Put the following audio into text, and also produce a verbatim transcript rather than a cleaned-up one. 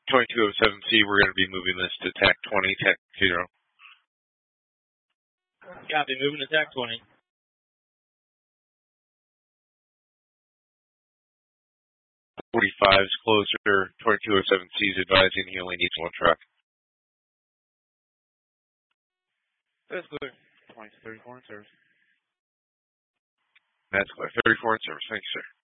twenty-two oh seven C, we're going to be moving this to T A C twenty, T A C zero. Copy, moving to T A C twenty. forty-five is closer. twenty-two oh seven C is advising he only needs one truck. That's clear. twenty thirty-four in service. That's clear. thirty-four in service. Thanks, sir.